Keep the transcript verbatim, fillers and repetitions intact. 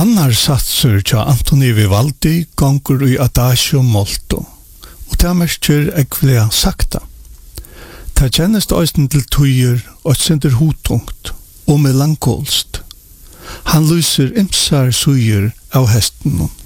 Annar satser tja Antoni Vivaldi gongur i adagio molto, og det merker ekvelia sakta. Det kjennest òsne til tøyer og sender hotungt og melankolst. Han lyser imsar suger av hesten.